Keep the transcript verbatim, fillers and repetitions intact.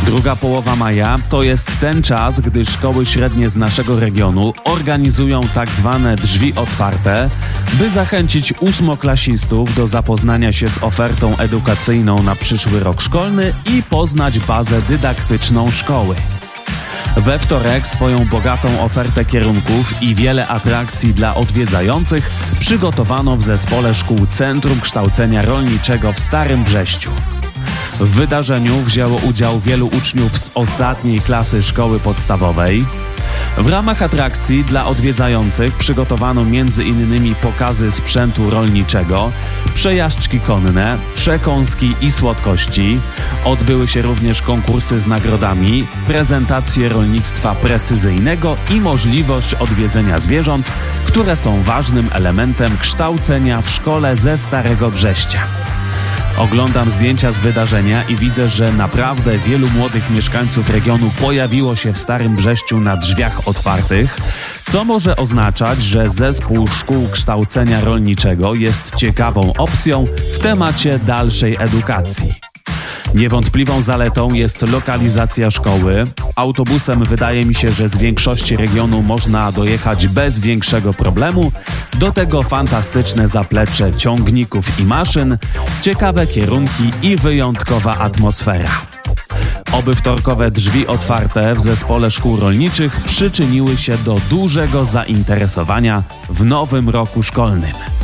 Druga połowa maja to jest ten czas, gdy szkoły średnie z naszego regionu organizują tak zwane drzwi otwarte, by zachęcić ósmoklasistów do zapoznania się z ofertą edukacyjną na przyszły rok szkolny i poznać bazę dydaktyczną szkoły. We wtorek swoją bogatą ofertę kierunków i wiele atrakcji dla odwiedzających przygotowano w zespole szkół Centrum Kształcenia Rolniczego w Starym Brześciu. W wydarzeniu wzięło udział wielu uczniów z ostatniej klasy szkoły podstawowej. W ramach atrakcji dla odwiedzających przygotowano między innymi pokazy sprzętu rolniczego, przejażdżki konne, przekąski i słodkości. Odbyły się również konkursy z nagrodami, prezentacje rolnictwa precyzyjnego i możliwość odwiedzenia zwierząt, które są ważnym elementem kształcenia w szkole ze Starego Brześcia. Oglądam zdjęcia z wydarzenia i widzę, że naprawdę wielu młodych mieszkańców regionu pojawiło się w Starym Brześciu na drzwiach otwartych, co może oznaczać, że zespół szkół kształcenia rolniczego jest ciekawą opcją w temacie dalszej edukacji. Niewątpliwą zaletą jest lokalizacja szkoły. Autobusem wydaje mi się, że z większości regionu można dojechać bez większego problemu. Do tego fantastyczne zaplecze ciągników i maszyn, ciekawe kierunki i wyjątkowa atmosfera. Oby wtorkowe drzwi otwarte w zespole szkół rolniczych przyczyniły się do dużego zainteresowania w nowym roku szkolnym.